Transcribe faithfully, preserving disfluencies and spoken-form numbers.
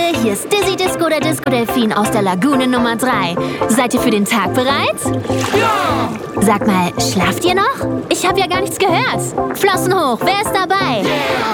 hier ist Dizzy Disco, der Disco-Delfin aus der Lagune Nummer drei. Seid ihr für den Tag bereit? Ja! Sag mal, schlaft ihr noch? Ich habe ja gar nichts gehört. Flossen hoch, wer ist dabei? Yeah!